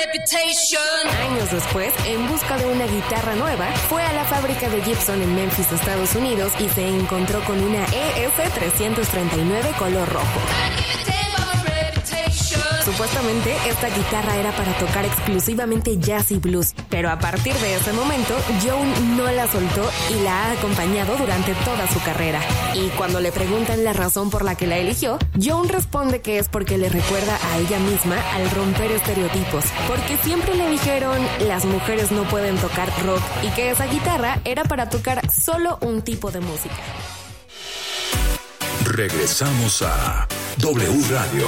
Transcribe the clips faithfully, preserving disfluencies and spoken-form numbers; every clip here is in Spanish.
Años después, en busca de una guitarra nueva, fue a la fábrica de Gibson en Memphis, Estados Unidos, y se encontró con una E S trescientos treinta y nueve color rojo. Supuestamente, esta guitarra era para tocar exclusivamente jazz y blues, pero a partir de ese momento, Joan no la soltó y la ha acompañado durante toda su carrera. Y cuando le preguntan la razón por la que la eligió, Joan responde que es porque le recuerda a ella misma al romper estereotipos, porque siempre le dijeron las mujeres no pueden tocar rock y que esa guitarra era para tocar solo un tipo de música. Regresamos a W Radio.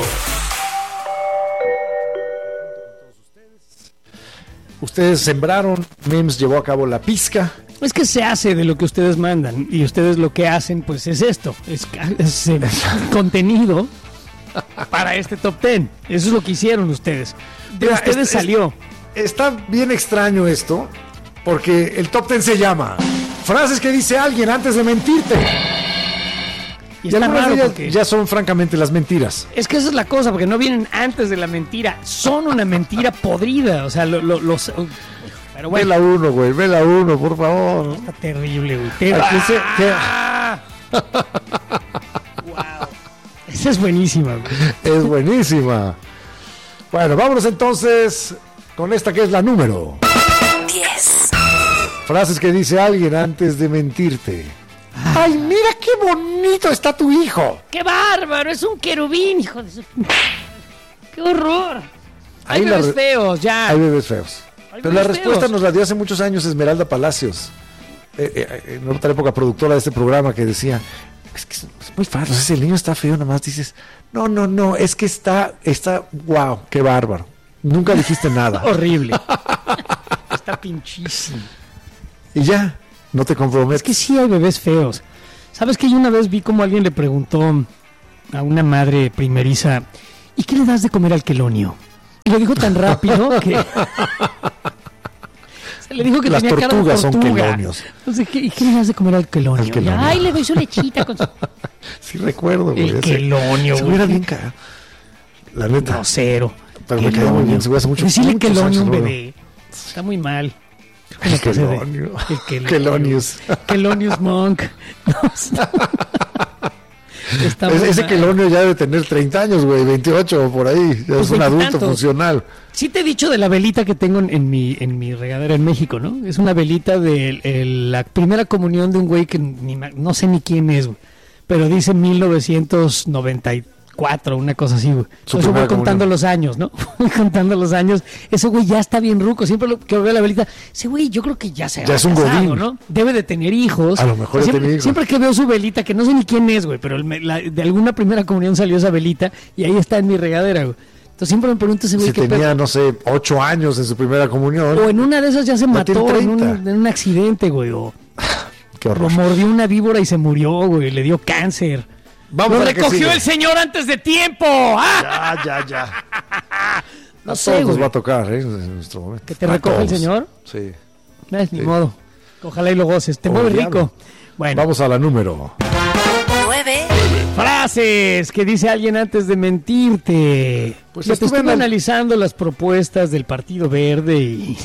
Ustedes sembraron, Mims llevó a cabo la pizca. Es que se hace de lo que ustedes mandan y ustedes lo que hacen pues es esto, es, es eh, contenido para este top ten. Eso es lo que hicieron ustedes. De Mira, ustedes es, salió. Es, está bien extraño esto, porque el top ten se llama frases que dice alguien antes de mentirte. Y Y está algunas raro de ellas porque ya son francamente las mentiras. es que esa es la cosa, porque no vienen antes de la mentira, son una mentira podrida, o sea, lo, lo, los... Pero bueno, Ve la uno, güey, ve la uno, por favor. está terrible, güey. Ter- Aquí se- que- ¡Ah! Wow. Esa es buenísima, güey. Es buenísima. Bueno, vámonos entonces con esta que es la número diez. Frases que dice alguien antes de mentirte. Ay, mira qué bonito está tu hijo. ¡Qué bárbaro! Es un querubín, hijo de su... ¡Qué horror! Hay Ahí la bebés re- feos, ya. Hay bebés feos. Hay Pero la bebés respuesta feos. nos la dio hace muchos años Esmeralda Palacios, eh, eh, en otra época productora de este programa, que decía, es que es muy fácil, si el niño está feo, nada más dices, no, no, no, es que está, está, wow, qué bárbaro. Nunca dijiste nada. Horrible. Está pinchísimo. Y ya, no te comprometes. Es que sí hay bebés feos. ¿Sabes que yo una vez vi como alguien le preguntó a una madre primeriza, ¿y qué le das de comer al quelonio? Y lo dijo tan rápido que... Se le dijo que Las tenía cara de tortugas son tortuga. quelonios. Entonces, ¿qué, ¿y qué le das de comer al quelonio? Al quelonio. Y, ay, le doy su lechita con su... Sí recuerdo, güey. El ese- quelonio, Se güey. hubiera bien cagado. La neta. Grosero. Pero me caía muy bien, se hubiera hace mucho- Decirle muchos quelonio a un años, ¿no? bebé. Está muy mal. El Como que se de- quelonio. el quelonio. Quelonius. Quelonius Monk. No, está, está Es- muy ese mal. quelonio ya debe tener treinta años, güey, veintiocho o por ahí. Ya Pues es un adulto veintitantos. funcional. Sí te he dicho de la velita que tengo en, en mi en mi regadera en México, ¿no? Es una velita de el- la primera comunión de un güey que ni ma- no sé ni quién es, güey, pero dice mil novecientos noventa y cuatro, una cosa así, güey. Su Entonces voy primera contando comunión. los años, ¿no? Voy contando los años. Ese güey ya está bien ruco. Siempre lo, que veo la velita, ese güey yo creo que ya se Ya ha es un casado, godín. ¿no? Debe de tener hijos. A lo mejor ya siempre, tiene hijos. siempre que veo su velita, que no sé ni quién es, güey, pero el me- la- de alguna primera comunión salió esa velita y ahí está en mi regadera, güey. Entonces siempre me pregunto ese güey Si qué tenía, pedo. no sé, ocho años en su primera comunión. O en una de esas ya se Ya mató tiene en un, treinta. en un accidente, güey. O Qué lo horror. mordió una víbora y se murió, güey. Le dio cáncer. Vamos ¡Lo a la que recogió sigue. el señor antes de tiempo! ¡Ah! Ya, ya, ya. No A sé, todos nos güey. va a tocar, ¿eh? En nuestro momento. ¿Que te A recoge el todos. señor? Sí. Eh, ni Sí. modo. Ojalá y lo goces. Te Oh, mueve diablo. rico. Bueno, Vamos a la número. nueve. frases que dice alguien antes de mentirte. Pues Yo te estuve estuve anal- analizando las propuestas del Partido Verde y...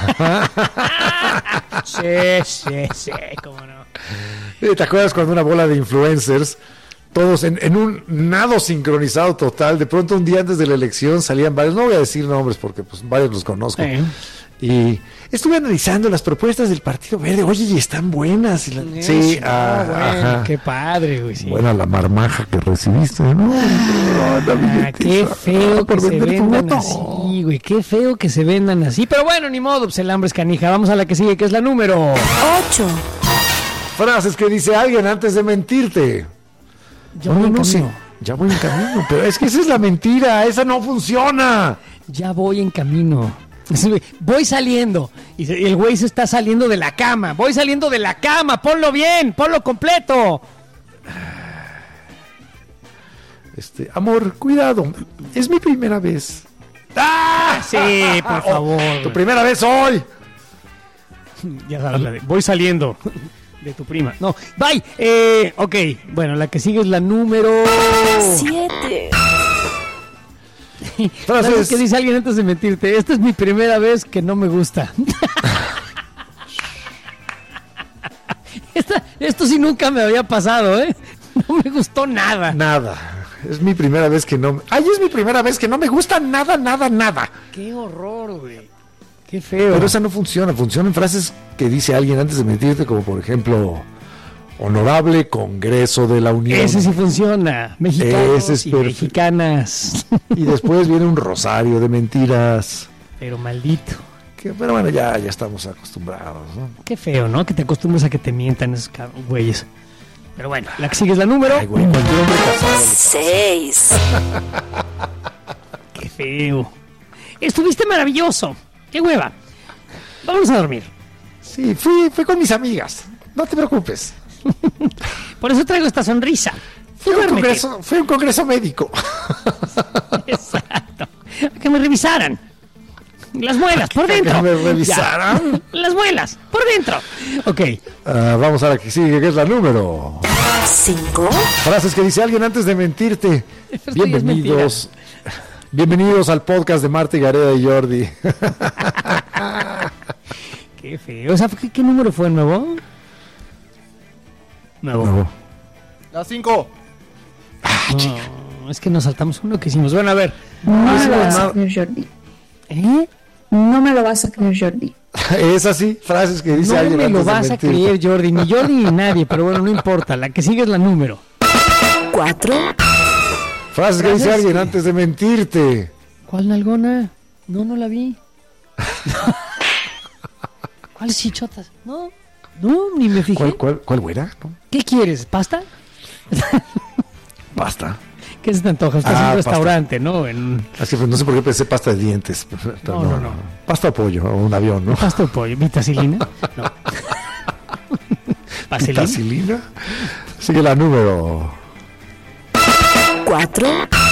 sí, sí, sí, cómo no. Eh, ¿Te acuerdas cuando una bola de influencers, todos en, en un nado sincronizado total, de pronto un día antes de la elección salían varios, no voy a decir nombres porque pues varios los conozco, Eh. y estuve analizando las propuestas del Partido Verde, oye, y están buenas. Y la- sí, Eso, ah, bueno, ajá. qué padre, güey. Sí. Buena la marmaja que recibiste, ¿no? Ah, la Ah, qué billetera. feo Ah, por que se vender tu vendan voto. así, güey. Qué feo que se vendan así. Pero bueno, ni modo, pues el hambre es canija. Vamos a la que sigue, que es la número. ocho. Frases que dice alguien antes de mentirte. Ya No, voy en no, sí, camino. ya voy en camino, pero es que esa es la mentira, esa no funciona. Ya voy en camino. Voy saliendo. Y se- y el güey se está saliendo de la cama. Voy saliendo de la cama. Ponlo bien, ponlo completo. Este, amor, cuidado, es mi primera vez. ¡Ah! Sí, por favor. Tu primera vez hoy. Ya sabes, la de, voy saliendo de tu prima. No, bye. Eh, ok, bueno, la que sigue es la número... siete. Frases. ¿Sabes qué dice alguien antes de mentirte? Esta es mi primera vez que no me gusta. Esta, esto sí nunca me había pasado, ¿eh? No me gustó nada. Nada. Es mi primera vez que no... ¡Ay, es mi primera vez que no me gusta nada, nada, nada! ¡Qué horror, güey! ¡Qué feo! Pero esa no funciona. Funcionan frases que dice alguien antes de mentirte, como por ejemplo... Honorable Congreso de la Unión. Ese sí funciona. Mexicanos Ese es y perfe- mexicanas. Y después viene un rosario de mentiras. Pero maldito. Que, pero bueno, ya, ya estamos acostumbrados, ¿no? Qué feo, ¿no? Que te acostumbres a que te mientan esos cab- güeyes. Pero bueno, la que sigue es la número. Ay, güey, cualquier hombre casado. Seis. Qué feo. Estuviste maravilloso. Qué hueva. Vamos a dormir. Sí, fui, fui con mis amigas. No te preocupes. Por eso traigo esta sonrisa. Fui a un Duérmete. congreso, fui a un congreso médico. Exacto. A que me revisaran. Las muelas, por dentro. que me revisaran. Ya. Las muelas, por dentro. Ok. Ah, vamos a la que sigue, que es la número. Cinco. Frases que dice alguien antes de mentirte. Esto ya es Bienvenidos. Bienvenidos al podcast de Marta y Gareda y Jordi. Qué feo. O sea, ¿qué, qué número fue nuevo? Nuevo. No. La cinco. No, es que nos saltamos uno que hicimos. Bueno, a ver. No me Eso lo es vas nada. a creer, Jordi. ¿Eh? No me lo vas a creer, Jordi. Es así, frases que dice No alguien me antes lo de vas a mentirte. creer, Jordi. Ni Jordi ni nadie. Pero bueno, no importa. La que sigue es la número. Cuatro. Frases que dice Frases alguien que- antes de mentirte. ¿Cuál nalgona? No, no la vi. ¿Cuáles chichotas? No, no, ni me fijé. ¿Cuál, cuál, cuál güera? ¿No? ¿Qué quieres? ¿Pasta? Basta. ¿Qué se te antoja? Estás Ah, en un pasta. restaurante, ¿no? En Así que no sé por qué pensé pasta de dientes. Pero No, no, no. Pasta o pollo, o un avión, ¿no? pasta de pollo, vitacilina. No. Vaselina. Vitacilina. Sigue la número. Cuatro.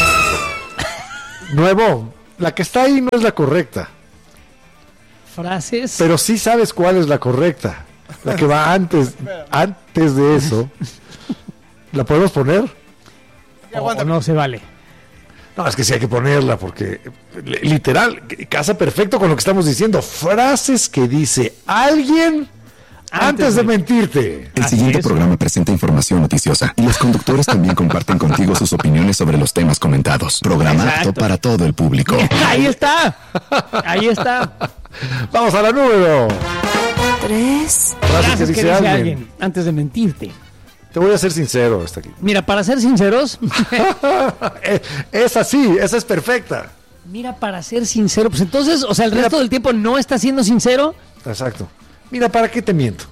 Nuevo. La que está ahí no es la correcta. Frases. Pero sí sabes cuál es la correcta. La que va antes. Antes de eso. ¿La podemos poner? Sí, o aguántame. no se vale. No, es que sí hay que ponerla porque li- literal casa perfecto con lo que estamos diciendo. Frases que dice alguien antes, Antes de de- mentirte. El Así siguiente es. programa presenta información noticiosa y los conductores también comparten contigo sus opiniones sobre los temas comentados. Programa Exacto. apto para todo el público. Ahí está. Ahí está. Vamos a la número. Tres. Frases que dice, alguien. antes de mentirte. Te voy a ser sincero hasta aquí. Mira, para ser sinceros, Eh, Esa sí, esa es perfecta. mira, para ser sincero, pues entonces, o sea, el Mira- resto del tiempo no estás siendo sincero. Exacto. Mira, ¿para qué te miento?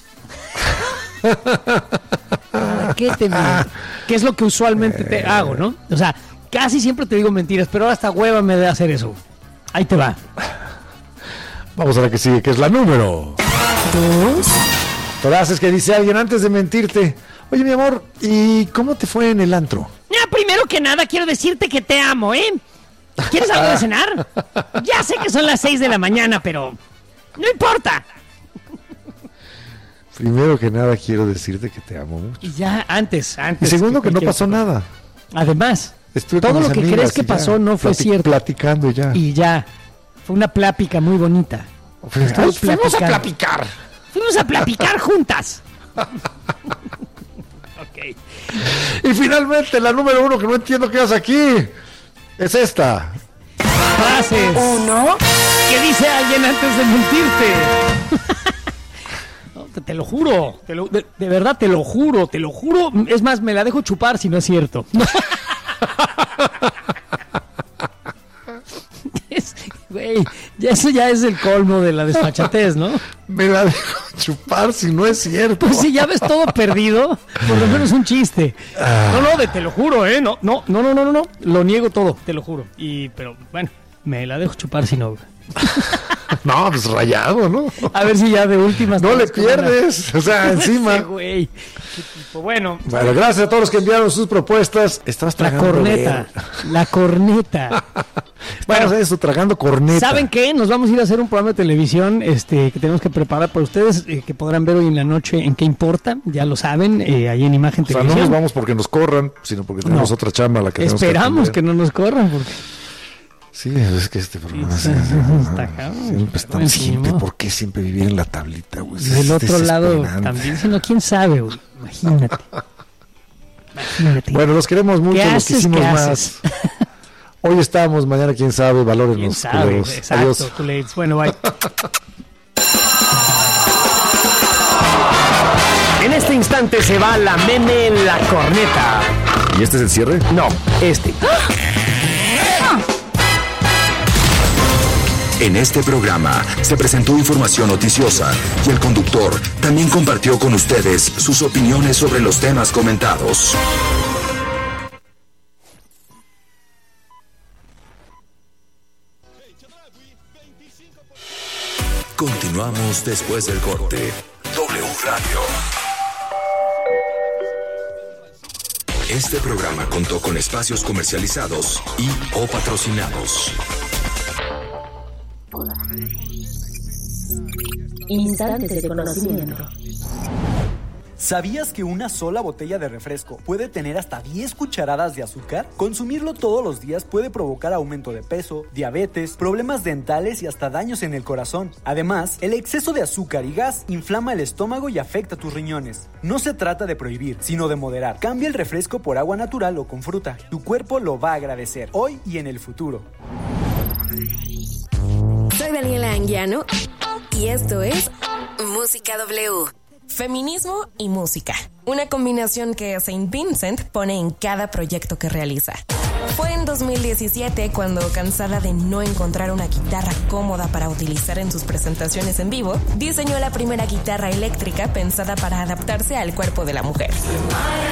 ¿Para qué te miento? Que es lo que usualmente te hago, ¿no? O sea, casi siempre te digo mentiras, pero ahora hasta hueva me de hacer eso. Ahí te va. Vamos a la que sigue, que es la número. Dos. Frases que dice alguien antes de mentirte. Oye, mi amor, ¿y cómo te fue en el antro? Ya, primero que nada, quiero decirte que te amo, ¿eh? ¿Quieres algo de cenar? Ya sé que son las seis de la mañana, pero no importa. Primero que nada, quiero decirte que te amo mucho. Y ya, antes, Y antes. segundo, que no cualquier pasó cosa. nada. Además, Estuve todo con lo mis que amigas crees que y ya, pasó no fue plati- cierto. Platicando ya. Y ya, fue una plática muy bonita. Ay, Estoy fuimos a platicando. platicar. Fuimos a platicar juntas. Ok. Y finalmente, la número uno que no entiendo qué haces aquí es esta. Frases. Uno. ¿Qué dice alguien antes de mentirte? No, te, te lo juro, te lo- de, de verdad te lo juro, te lo juro. Es más, me la dejo chupar si no es cierto. Es- Güey, ya eso ya es el colmo de la desfachatez, ¿no? Me la dejo chupar si no es cierto. Pues si ya ves todo perdido, por lo menos un chiste. No, no, de, te lo juro, ¿eh? No, no, no, no, no, no, lo niego todo, te lo juro. Y, pero, bueno, me la dejo chupar si no. No, pues rayado, ¿no? A ver si ya de últimas. No le todas que van a- pierdes. O sea, encima. Ese güey. Qué tipo. Bueno, Bueno, gracias a todos los que enviaron sus propuestas. Estabas la tragando. corneta, la corneta. Bueno, eso, tragando corneta. ¿Saben qué? Nos vamos a ir a hacer un programa de televisión este, que tenemos que preparar para ustedes, eh, que podrán ver hoy en la noche en qué importa, ya lo saben, eh, ahí en Imagen O sea, no Televisión. nos vamos porque nos corran, sino porque tenemos No. otra chamba a la que tenemos Esperamos que que atender. no nos corran, porque Sí, es que este programa Sí, se- sí, se- está cabrón. siempre están Bueno, siempre, sí, ¿no? ¿por qué siempre vivir en la tablita, güey? Y del Es otro lado desesperante. también, sino quién sabe, güey. Imagínate. Imagínate. Bueno, los queremos mucho, ¿Qué los haces? quisimos ¿Qué más. haces? Hoy estamos, mañana quién sabe, valórenos. ¿Quién sabe? culeros. Exacto, Adiós. culeros. Bueno, bye. En este instante se va la meme en la corneta. ¿Y este es el cierre? No, este. En este programa se presentó información noticiosa y el conductor también compartió con ustedes sus opiniones sobre los temas comentados. Continuamos después del corte. W Radio. Este programa contó con espacios comercializados y o patrocinados. Instantes de conocimiento. ¿Sabías que una sola botella de refresco puede tener hasta diez cucharadas de azúcar? Consumirlo todos los días puede provocar aumento de peso, diabetes, problemas dentales y hasta daños en el corazón. Además, el exceso de azúcar y gas inflama el estómago y afecta tus riñones. No se trata de prohibir, sino de moderar. Cambia el refresco por agua natural o con fruta. Tu cuerpo lo va a agradecer, hoy y en el futuro. Soy Daniela Anguiano y esto es Música W. Feminismo y música. Una combinación que Saint Vincent pone en cada proyecto que realiza. Fue en dos mil diecisiete cuando, cansada de no encontrar una guitarra cómoda para utilizar en sus presentaciones en vivo, diseñó la primera guitarra eléctrica pensada para adaptarse al cuerpo de la mujer.